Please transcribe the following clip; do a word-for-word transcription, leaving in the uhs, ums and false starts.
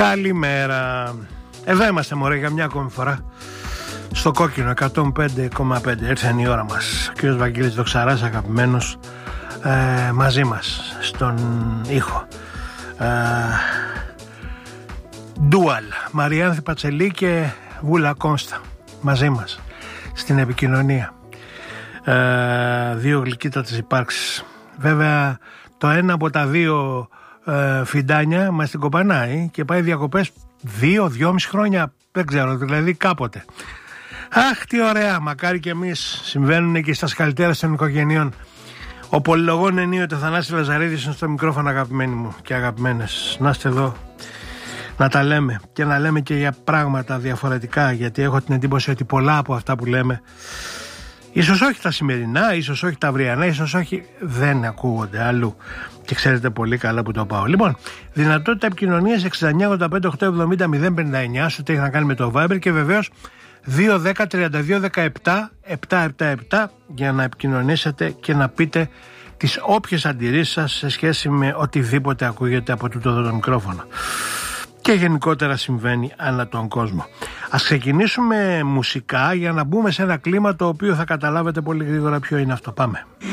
Καλημέρα. Εδώ είμαστε μωρέ για μια ακόμη φορά στο κόκκινο εκατόν πέντε κόμμα πέντε. Έρθει η ώρα μας. Ο κύριος Βαγγέλης Δοξαράς, αγαπημένος, ε, μαζί μας στον ήχο. ε, Dual Μαριάνθη Πατσελή και Βούλα Κόνστα μαζί μας στην επικοινωνία. ε, Δύο γλυκύτατες υπάρξεις. Βέβαια το ένα από τα δύο ε, φιντάνια μας την κοπανάει και πάει διακοπές δύο, δυόμιση χρόνια, δεν ξέρω, δηλαδή κάποτε. Αχ, τι ωραία, μακάρι και εμείς. Συμβαίνουν και στα σκαλιτέρα των οικογενειών. Ο πολυλογών ενίοτε Θανάσης Λαζαρίδης είναι στο μικρόφωνο, αγαπημένοι μου και αγαπημένες. Να είστε εδώ να τα λέμε και να λέμε και για πράγματα διαφορετικά, γιατί έχω την εντύπωση ότι πολλά από αυτά που λέμε, ίσως όχι τα σημερινά, ίσως όχι τα αυριανά, ίσως όχι, δεν ακούγονται αλλού. Και ξέρετε πολύ καλά που το πάω. Λοιπόν, δυνατότητα επικοινωνίας εξήντα εννιά ογδόντα πέντε οκτακόσια εβδομήντα μηδέν πενήντα εννιά, σου τι έχει να κάνει με το Viber, και βεβαίως δύο δέκα τριάντα δύο δεκαεπτά επτακόσια εβδομήντα επτά για να επικοινωνήσετε και να πείτε τις όποιες αντιρρήσεις σας σε σχέση με οτιδήποτε ακούγεται από τούτο εδώ το μικρόφωνο και γενικότερα συμβαίνει ανά τον κόσμο. Ας ξεκινήσουμε μουσικά για να μπούμε σε ένα κλίμα το οποίο θα καταλάβετε πολύ γρήγορα ποιο είναι αυτό. Πάμε.